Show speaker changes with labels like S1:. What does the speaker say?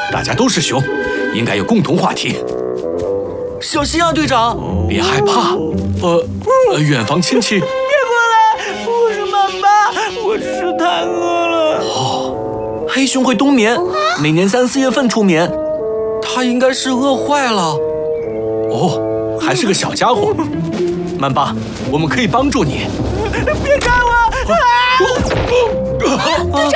S1: 大家都是熊，应该有共同话题。
S2: 小心啊，队长！
S1: 别害怕。远房亲戚，
S3: 别过来！我是曼巴，我只是太饿了。
S2: 黑熊会冬眠，每年3、4月份出眠。它应该是饿坏了。
S1: 还是个小家伙。曼巴，我们可以帮助你。
S3: 别干我！
S4: 队长。